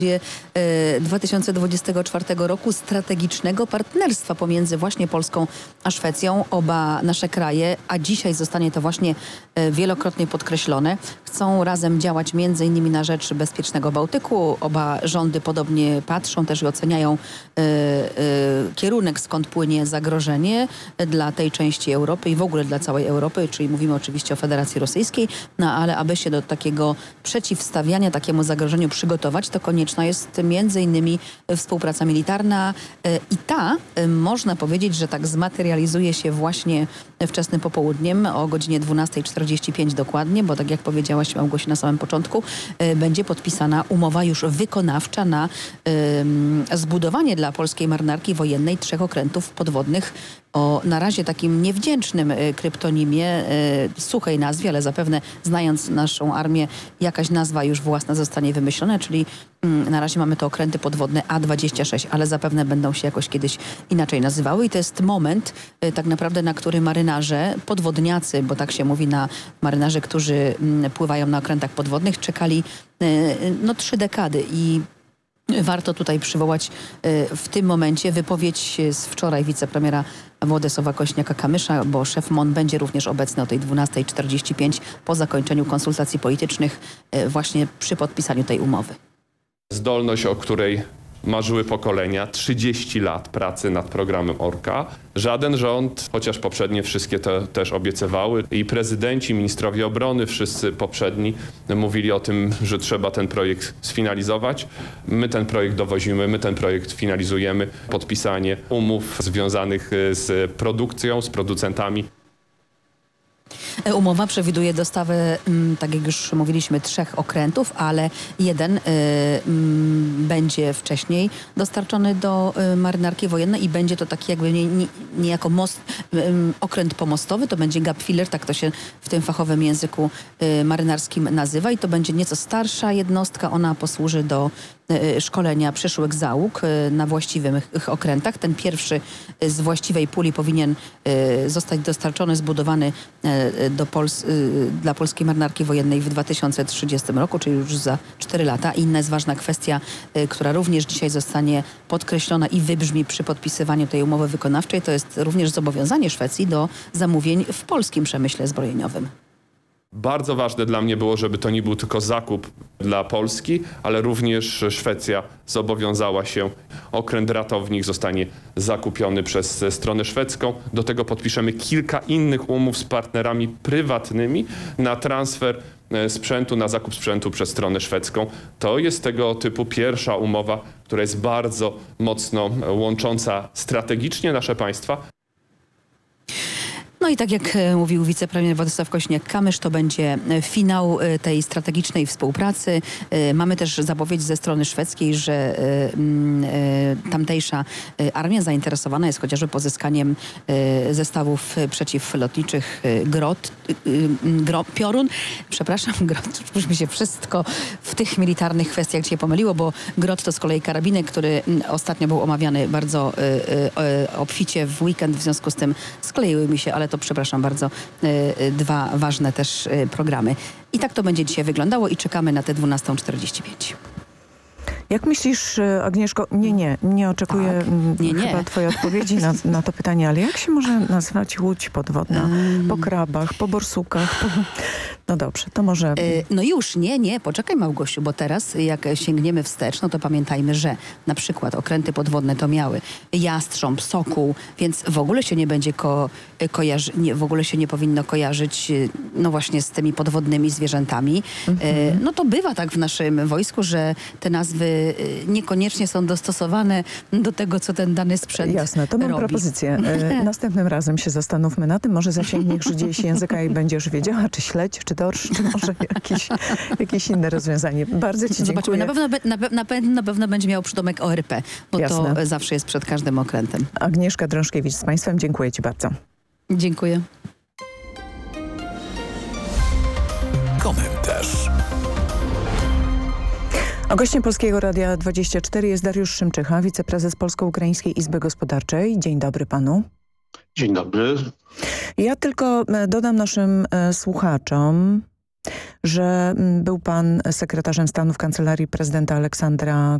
2024 roku strategicznego partnerstwa pomiędzy właśnie Polską a Szwecją. Oba nasze kraje, a dzisiaj zostanie to właśnie wielokrotnie podkreślone, chcą razem działać m.in. na rzecz bezpiecznego Bałtyku. Oba rządy podobnie patrzą też i oceniają kierunek, skąd płynie zagrożenie dla tej części Europy i w ogóle dla całej Europy, czyli mówimy oczywiście o Federacji Rosyjskiej, no ale aby się do takiego przeciwstawiania takiemu zagrożeniu przygotować, to konieczna jest między innymi współpraca militarna i ta, można powiedzieć, że tak zmaterializuje się właśnie wczesnym popołudniem o godzinie 12:45 dokładnie, bo tak jak powiedziałaś, Małgosiu, na samym początku, będzie podpisana umowa już wykonawcza na zbudowanie dla polskiej marynarki wojennej 3 okrętów podwodnych o na razie takim niewdzięcznym kryptonimie, suchej nazwie, ale zapewne znając naszą armię, jakaś nazwa już własna zostanie wymyślona, czyli na razie mamy to okręty podwodne A26, ale zapewne będą się jakoś kiedyś inaczej nazywały i to jest moment tak naprawdę, na który marynarze, podwodniacy, bo tak się mówi na marynarzy, którzy pływają na okrętach podwodnych, czekali 3 dekady i warto tutaj przywołać w tym momencie wypowiedź z wczoraj wicepremiera Władysława Kośniaka-Kamysza, bo szef MON będzie również obecny o tej 12:45 po zakończeniu konsultacji politycznych właśnie przy podpisaniu tej umowy. Zdolność, o której marzyły pokolenia, 30 lat pracy nad programem Orka. Żaden rząd, chociaż poprzednie wszystkie to też obiecywały i prezydenci, ministrowie obrony, wszyscy poprzedni mówili o tym, że trzeba ten projekt sfinalizować. My ten projekt dowozimy, my ten projekt finalizujemy. Podpisanie umów związanych z produkcją, z producentami. Umowa przewiduje dostawę, tak jak już mówiliśmy, 3 okrętów, ale jeden będzie wcześniej dostarczony do marynarki wojennej i będzie to taki jakby niejako okręt pomostowy, to będzie gap filler, tak to się w tym fachowym języku marynarskim nazywa i to będzie nieco starsza jednostka, ona posłuży do szkolenia przyszłych załóg na właściwych okrętach. Ten pierwszy z właściwej puli powinien zostać dostarczony, zbudowany dla polskiej marynarki wojennej w 2030 roku, czyli już za 4 lata. Inna jest ważna kwestia, która również dzisiaj zostanie podkreślona i wybrzmi przy podpisywaniu tej umowy wykonawczej, to jest również zobowiązanie Szwecji do zamówień w polskim przemyśle zbrojeniowym. Bardzo ważne dla mnie było, żeby to nie był tylko zakup dla Polski, ale również Szwecja zobowiązała się. Okręt ratownik zostanie zakupiony przez stronę szwedzką. Do tego podpiszemy kilka innych umów z partnerami prywatnymi na transfer sprzętu, na zakup sprzętu przez stronę szwedzką. To jest tego typu pierwsza umowa, która jest bardzo mocno łącząca strategicznie nasze państwa. No i tak jak mówił wicepremier Władysław Kośniak-Kamysz, to będzie finał tej strategicznej współpracy. Mamy też zapowiedź ze strony szwedzkiej, że tamtejsza armia zainteresowana jest chociażby pozyskaniem zestawów przeciwlotniczych Piorun. Przepraszam, Grot, już mi się wszystko w tych militarnych kwestiach dzisiaj pomyliło, bo Grot to z kolei karabinek, który ostatnio był omawiany bardzo obficie w weekend, w związku z tym skleiły mi się, ale to przepraszam bardzo, 2 ważne też programy. I tak to będzie dzisiaj wyglądało i czekamy na te 12:45. Jak myślisz, Agnieszko, nie oczekuję chyba twojej odpowiedzi na to pytanie, ale jak się może nazwać łódź podwodna? Po krabach, po borsukach? No dobrze, to może... No już, poczekaj Małgosiu, bo teraz jak sięgniemy wstecz, no to pamiętajmy, że na przykład okręty podwodne to miały jastrząb, sokół, więc w ogóle się nie będzie w ogóle się nie powinno kojarzyć no właśnie z tymi podwodnymi zwierzętami. No to bywa tak w naszym wojsku, że te nazwy niekoniecznie są dostosowane do tego, co ten dany sprzęt Jasne, to mam robi. propozycję. Następnym razem się zastanówmy na tym, może zasięgniesz gdzieś języka i będziesz wiedziała, czy śledź, czy dorsz, czy może jakieś inne rozwiązanie. Bardzo ci Zobaczymy. dziękuję. Na pewno będzie miał przydomek ORP, bo Jasne. to zawsze jest przed każdym okrętem. Agnieszka Drążkiewicz z Państwem, dziękuję ci bardzo. Dziękuję. Komentarz. A gościem Polskiego Radia 24 jest Dariusz Szymczycha, wiceprezes Polsko-Ukraińskiej Izby Gospodarczej. Dzień dobry panu. Dzień dobry. Ja tylko dodam naszym słuchaczom, że był pan sekretarzem stanu w Kancelarii Prezydenta Aleksandra